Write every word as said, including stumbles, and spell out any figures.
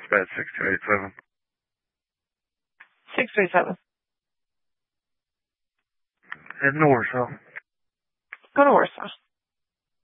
It's about six two eight seven. six three seven. Heading to Warsaw. Go to Warsaw.